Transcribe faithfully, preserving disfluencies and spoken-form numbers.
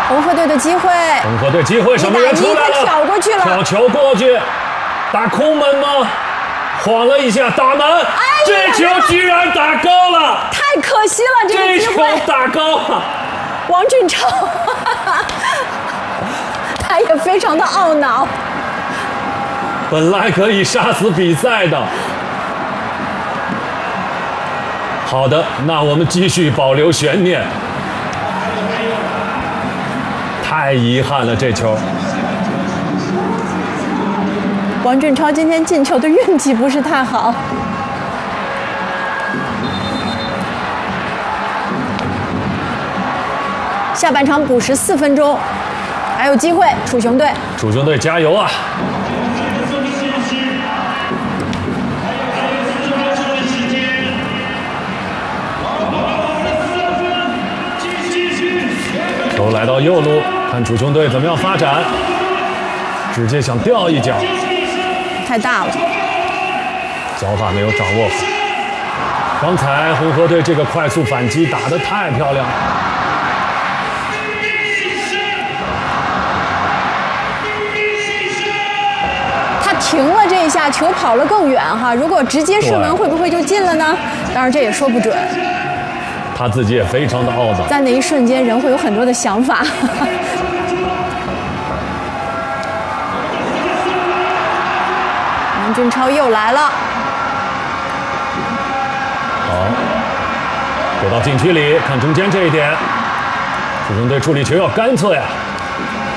红河队的机会， 红河队机会，守门员出来了， 挑过去了， 挑球过去，打空门吗？晃了一下，打门， 哎、 这球居然打高了， 太可惜了，这个机会。 这球打高了， 王俊超，他也非常的懊恼。 本来可以杀死比赛的。好的，那我们继续保留悬念。太遗憾了，这球。 王俊超今天进球的运气不是太好。下半场补时四分钟，还有机会，楚雄队。 楚雄队加油啊！球来到右路，看楚雄队怎么样发展。直接想吊一脚， 太大了， 脚法没有掌握好。刚才红河队这个快速反击打得太漂亮。 他停了这一下，球跑了更远哈。如果直接射门，会不会就进了呢？当然这也说不准。 他自己也非常的懊恼， 在那一瞬间，人会有很多的想法。王俊超又来了， 好，给到禁区里，看中间这一点，楚雄队处理球要干脆啊。